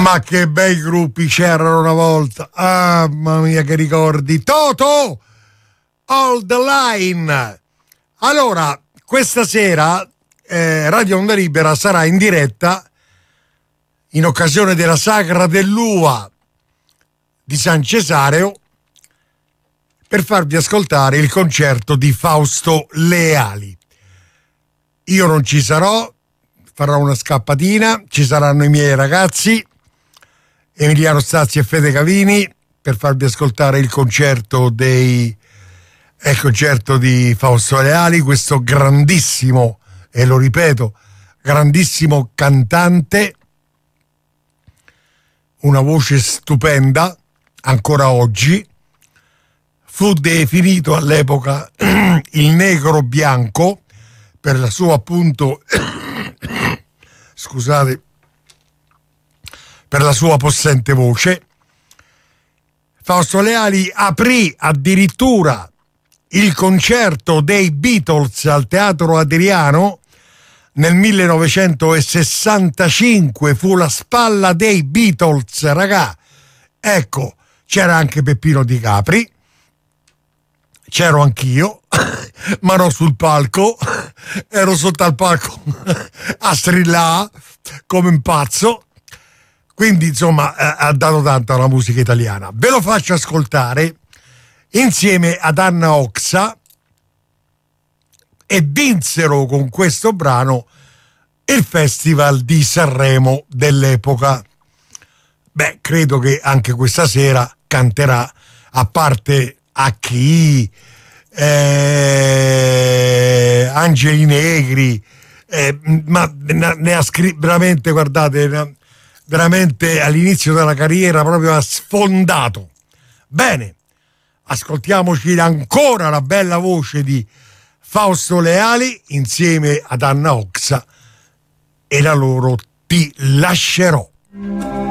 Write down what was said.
Ma che bei gruppi c'erano una volta. Ah, mamma mia, che ricordi. Toto! All the Line. Allora, questa sera Radio Onda Libera sarà in diretta in occasione della Sagra dell'Uva di San Cesareo per farvi ascoltare il concerto di Fausto Leali. Io non ci sarò, farò una scappatina, ci saranno i miei ragazzi Emiliano Stazzi e Fede Cavini per farvi ascoltare il concerto di Fausto Leali, questo grandissimo, e lo ripeto, grandissimo cantante, una voce stupenda, ancora oggi. Fu definito all'epoca il negro bianco per la sua, appunto, scusate, per la sua possente voce. Fausto Leali aprì addirittura il concerto dei Beatles al Teatro Adriano nel 1965, fu la spalla dei Beatles, ragà. Ecco, c'era anche Peppino Di Capri, c'ero anch'io, ma non sul palco, ero sotto al palco a strillare come un pazzo. Quindi, insomma, ha dato tanto alla musica italiana. Ve lo faccio ascoltare insieme ad Anna Oxa, e vinsero con questo brano il Festival di Sanremo dell'epoca. Beh, credo che anche questa sera canterà, a parte H.I., Angeli Negri, ma ne ha scritto veramente, guardate, veramente all'inizio della carriera proprio ha sfondato. Bene, ascoltiamoci ancora la bella voce di Fausto Leali insieme ad Anna Oxa e la loro Ti lascerò.